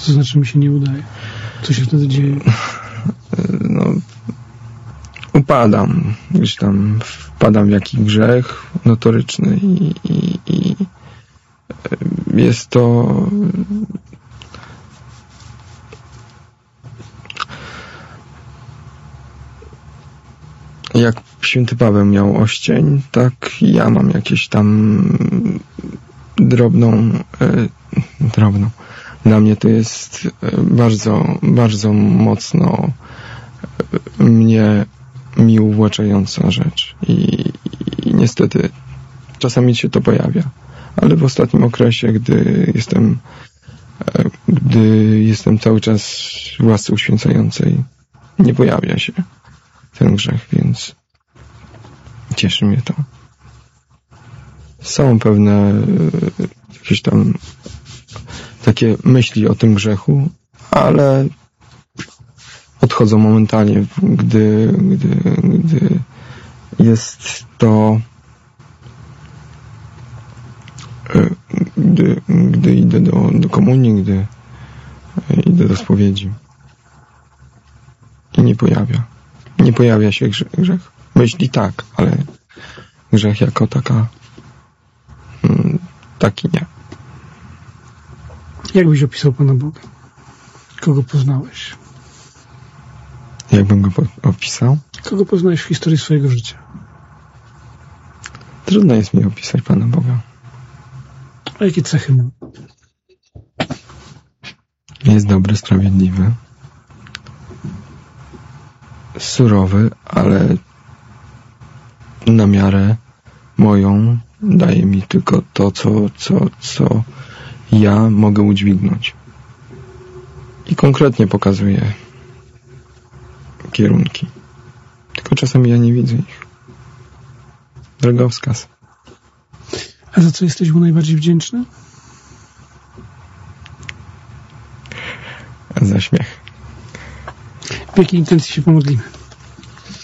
Co to znaczy mi się nie udaje? Co się wtedy dzieje? No, upadam. Gdzieś tam wpadam w jakiś grzech notoryczny i jest to jak święty Paweł miał oścień, tak ja mam jakieś tam drobną. Dla mnie to jest bardzo, bardzo mocno mi uwłaczająca rzecz i niestety czasami się to pojawia, ale w ostatnim okresie, gdy jestem cały czas w łasce uświęcającej, nie pojawia się ten grzech, więc cieszy mnie to. Są pewne jakieś tam takie myśli o tym grzechu, ale odchodzą momentalnie, gdy jest to gdy idę do komunii, gdy idę do spowiedzi i nie pojawia się grzech. Myśli tak, ale grzech jako taki nie. Jak byś opisał Pana Boga? Kogo poznałeś? Jak bym go opisał? Kogo poznałeś w historii swojego życia? Trudno jest mi opisać Pana Boga. A jakie cechy ma? Jest dobry, sprawiedliwy, surowy, ale na miarę moją daje mi tylko to, co ja mogę udźwignąć. I konkretnie pokazuje kierunki. Tylko czasami ja nie widzę ich. Drogowskaz. A za co jesteś mu najbardziej wdzięczny? Za śmiech. W jakiej intencji się pomodlimy?